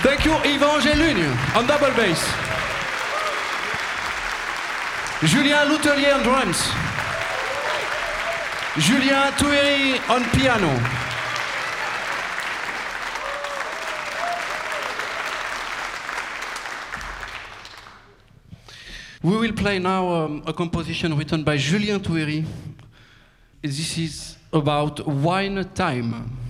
Thank you, Yvan Gelune on double bass. Julien Loutelier on drums. Julien Touéry on piano. We will play now a composition written by Julien Touéry. This is about wine time.